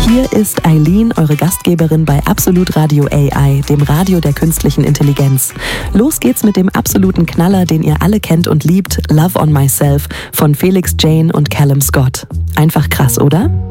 Hier ist Eileen, eure Gastgeberin bei Absolut Radio AI, dem Radio der künstlichen Intelligenz. Los geht's mit dem absoluten Knaller, den ihr alle kennt und liebt, Love on Myself von Felix Jane und Callum Scott. Einfach krass, oder?